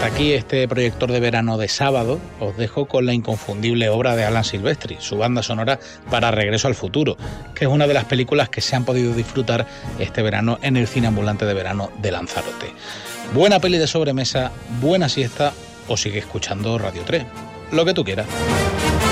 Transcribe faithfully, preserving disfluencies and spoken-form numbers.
aquí este proyector de verano de sábado, os dejo con la inconfundible obra de Alan Silvestri, su banda sonora para Regreso al Futuro, que es una de las películas que se han podido disfrutar este verano en el cine ambulante de verano de Lanzarote. Buena peli de sobremesa, buena siesta o sigue escuchando Radio tres, lo que tú quieras.